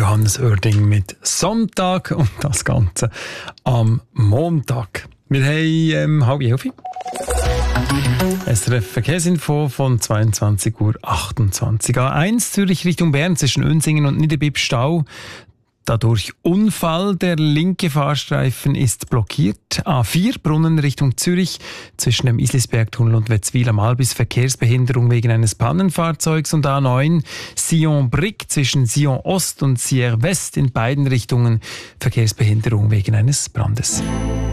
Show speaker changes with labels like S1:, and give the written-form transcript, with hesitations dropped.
S1: Johannes Oerding mit Sonntag und das Ganze am Montag. Wir haben 10:30. SRF Verkehrsinfo von 22:28 Uhr. A1 Zürich Richtung Bern zwischen Unsingen und Niederbipp Stau. Dadurch Unfall, der linke Fahrstreifen ist blockiert. A4 Brunnen Richtung Zürich zwischen dem Islisbergtunnel und Wetzwil am Albis Verkehrsbehinderung wegen eines Pannenfahrzeugs. Und A9 Sion-Brick zwischen Sion Ost und Sierre West in beiden Richtungen Verkehrsbehinderung wegen eines Brandes.